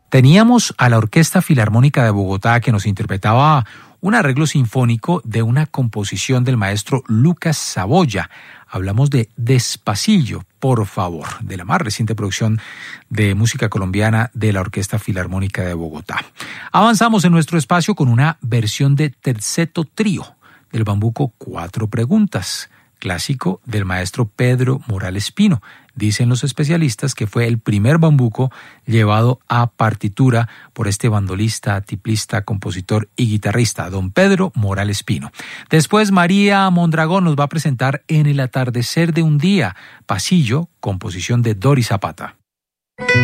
Teníamos a la Orquesta Filarmónica de Bogotá que nos interpretaba un arreglo sinfónico de una composición del maestro Lucas Saboya. Hablamos de Despacillo, por favor, de la más reciente producción de música colombiana de la Orquesta Filarmónica de Bogotá. Avanzamos en nuestro espacio con una versión de Terceto Trío del bambuco Cuatro Preguntas, clásico del maestro Pedro Morales Pino. Dicen los especialistas que fue el primer bambuco llevado a partitura por este bandolista, tiplista, compositor y guitarrista, don Pedro Morales Pino. Después María Mondragón nos va a presentar En el atardecer de un día, Pasillo, composición de Dori Zapata.